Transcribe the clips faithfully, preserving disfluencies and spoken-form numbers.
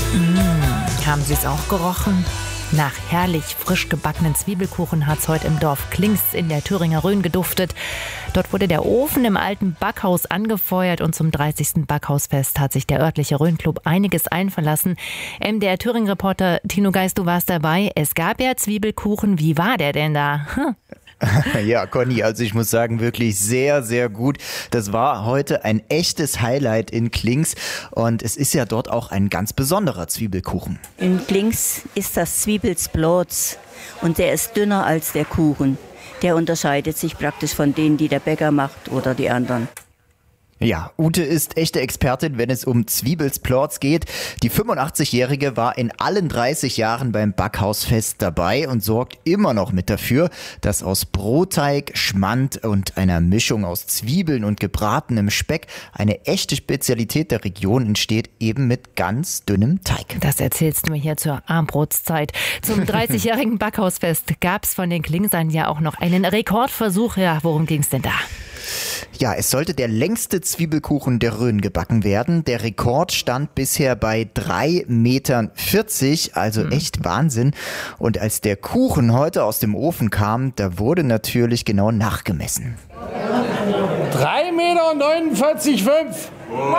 Haben Sie es auch gerochen? Nach herrlich frisch gebackenen Zwiebelkuchen hat es heute im Dorf Klings in der Thüringer Rhön geduftet. Dort wurde der Ofen im alten Backhaus angefeuert und zum dreißigsten Backhausfest hat sich der örtliche Rhön-Club einiges einfallen lassen. M D R-Thüringen-Reporter Tino Geist, du warst dabei. Es gab ja Zwiebelkuchen. Wie war der denn da? Hm. Ja, Conny, also ich muss sagen, wirklich sehr, sehr gut. Das war heute ein echtes Highlight in Klings und es ist ja dort auch ein ganz besonderer Zwiebelkuchen. In Klings ist das Zwiebelsblots und der ist dünner als der Kuchen. Der unterscheidet sich praktisch von denen, die der Bäcker macht oder die anderen. Ja, Ute ist echte Expertin, wenn es um Zwiebelsplorts geht. Die fünfundachtzigjährige war in allen dreißig Jahren beim Backhausfest dabei und sorgt immer noch mit dafür, dass aus Brotteig, Schmand und einer Mischung aus Zwiebeln und gebratenem Speck eine echte Spezialität der Region entsteht, eben mit ganz dünnem Teig. Das erzählst du mir hier zur Armbrotszeit. Zum dreißigjährigen Backhausfest gab es von den Klingsern ja auch noch einen Rekordversuch. Ja, worum ging es denn da? Ja, es sollte der längste Zwiebelkuchen der Rhön gebacken werden. Der Rekord stand bisher bei drei Meter vierzig, also echt Wahnsinn. Und als der Kuchen heute aus dem Ofen kam, da wurde natürlich genau nachgemessen. drei Meter neunundvierzig Komma fünf.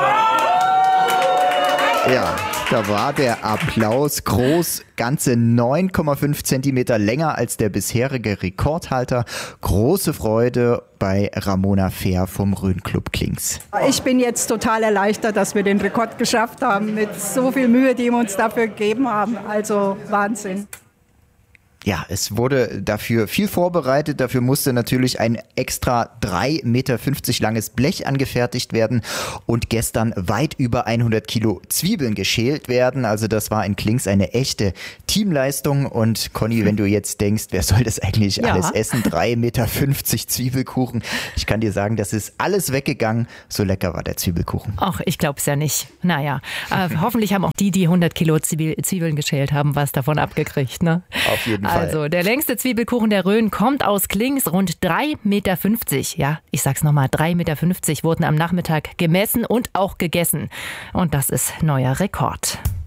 Ja, da war der Applaus groß, ganze neun Komma fünf Zentimeter länger als der bisherige Rekordhalter. Große Freude bei Ramona Fehr vom Rhön-Club Klings. Ich bin jetzt total erleichtert, dass wir den Rekord geschafft haben, mit so viel Mühe, die wir uns dafür gegeben haben. Also Wahnsinn. Ja, es wurde dafür viel vorbereitet. Dafür musste natürlich ein extra drei Meter fünfzig langes Blech angefertigt werden und gestern weit über hundert Kilo Zwiebeln geschält werden. Also das war in Klings eine echte Teamleistung. Und Conny, wenn du jetzt denkst, wer soll das eigentlich Ja. alles essen? drei Meter fünfzig Zwiebelkuchen. Ich kann dir sagen, das ist alles weggegangen. So lecker war der Zwiebelkuchen. Ach, ich glaub's ja nicht. Naja, äh, hoffentlich haben auch die, die hundert Kilo Zwiebel, Zwiebeln geschält haben, was davon abgekriegt. Ne? Auf jeden Fall. Also, der längste Zwiebelkuchen der Rhön kommt aus Klings, rund drei Meter fünfzig. Ja, ich sag's nochmal, drei Meter fünfzig wurden am Nachmittag gemessen und auch gegessen. Und das ist neuer Rekord.